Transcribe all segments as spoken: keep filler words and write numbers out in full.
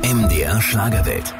M D R Schlagerwelt.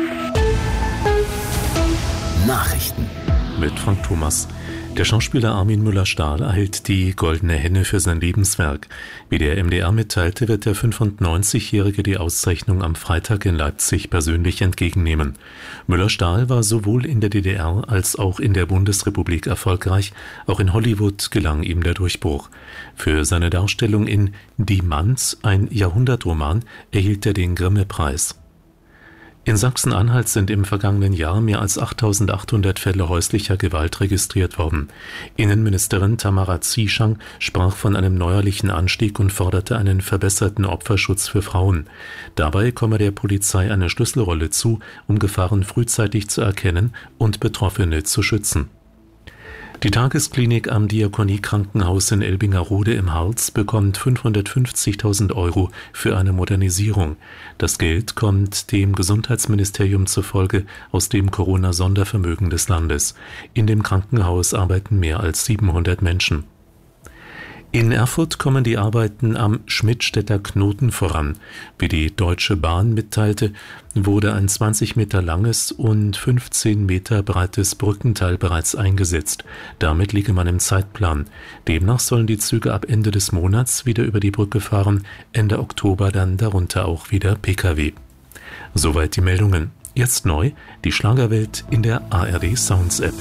Nachrichten mit Frank Thomas. Der Schauspieler Armin Müller-Stahl erhält die Goldene Henne für sein Lebenswerk. Wie der M D R mitteilte, wird der fünfundneunzigjährige die Auszeichnung am Freitag in Leipzig persönlich entgegennehmen. Müller-Stahl war sowohl in der D D R als auch in der Bundesrepublik erfolgreich. Auch in Hollywood gelang ihm der Durchbruch. Für seine Darstellung in Die Manns, ein Jahrhundertroman, erhielt er den Grimme-Preis. In Sachsen-Anhalt sind im vergangenen Jahr mehr als achttausendachthundert Fälle häuslicher Gewalt registriert worden. Innenministerin Tamara Zieschang sprach von einem neuerlichen Anstieg und forderte einen verbesserten Opferschutz für Frauen. Dabei komme der Polizei eine Schlüsselrolle zu, um Gefahren frühzeitig zu erkennen und Betroffene zu schützen. Die Tagesklinik am Diakonie-Krankenhaus in Elbingerode im Harz bekommt fünfhundertfünfzigtausend Euro für eine Modernisierung. Das Geld kommt dem Gesundheitsministerium zufolge aus dem Corona-Sondervermögen des Landes. In dem Krankenhaus arbeiten mehr als siebenhundert Menschen. In Erfurt kommen die Arbeiten am Schmidtstädter Knoten voran. Wie die Deutsche Bahn mitteilte, wurde ein zwanzig Meter langes und fünfzehn Meter breites Brückenteil bereits eingesetzt. Damit liege man im Zeitplan. Demnach sollen die Züge ab Ende des Monats wieder über die Brücke fahren, Ende Oktober dann darunter auch wieder Pkw. Soweit die Meldungen. Jetzt neu, die Schlagerwelt in der A R D Sounds App.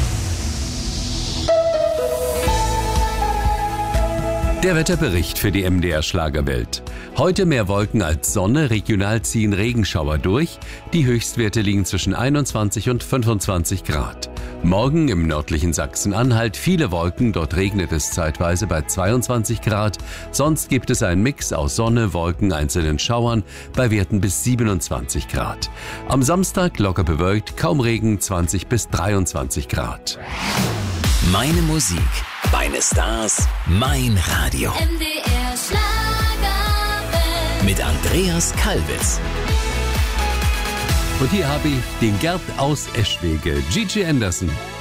Der Wetterbericht für die M D R Schlagerwelt. Heute mehr Wolken als Sonne, regional ziehen Regenschauer durch. Die Höchstwerte liegen zwischen einundzwanzig und fünfundzwanzig Grad. Morgen im nördlichen Sachsen-Anhalt viele Wolken, dort regnet es zeitweise bei zweiundzwanzig Grad. Sonst gibt es einen Mix aus Sonne, Wolken, einzelnen Schauern bei Werten bis siebenundzwanzig Grad. Am Samstag locker bewölkt, kaum Regen, zwanzig bis dreiundzwanzig Grad. Meine Musik, meine Stars, mein Radio. M D R Schlagerwelt. Mit Andreas Kalbitz. Und hier habe ich den Gerd aus Eschwege, Gigi Anderson.